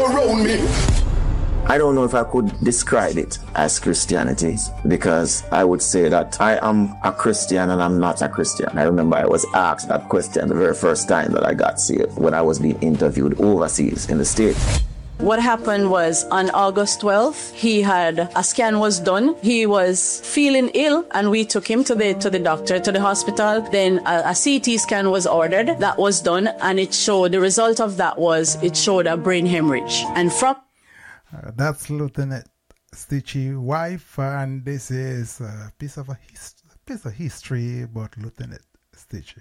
around me. I don't know if I could describe it as Christianity, because I would say that I am a Christian and I'm not a Christian. I remember I was asked that question the very first time that I got saved, when I was being interviewed overseas in the States. What happened was on August 12th, he had a scan was done. He was feeling ill and we took him to the doctor, to the hospital. Then a CT scan was ordered. That was done and it showed, the result of that was, it showed a brain hemorrhage. And from... That's Lieutenant Stitchie's wife, and this is a piece of history about Lieutenant Stitchie.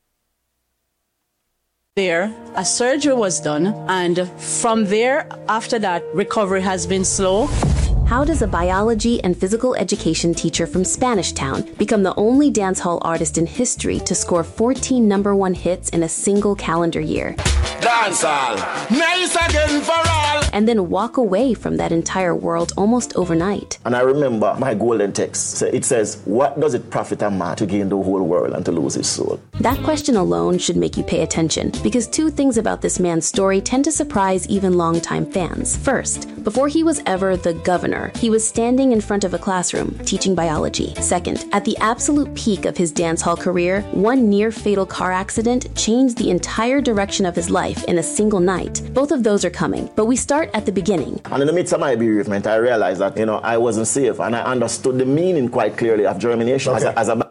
There, a surgery was done, and from there, after that, recovery has been slow. How does a biology and physical education teacher from Spanish Town become the only dancehall artist in history to score 14 #1 hits in a single calendar year? Dancehall, nice again for all. And then walk away from that entire world almost overnight. And I remember my golden text. It says, what does it profit a man to gain the whole world and to lose his soul? That question alone should make you pay attention, because two things about this man's story tend to surprise even longtime fans. First, before he was ever the governor, he was standing in front of a classroom teaching biology. Second, at the absolute peak of his dancehall career, one near-fatal car accident changed the entire direction of his life in a single night. Both of those are coming, but we start at the beginning. And in the midst of my bereavement, I realized that, I wasn't safe, and I understood the meaning quite clearly of germination as a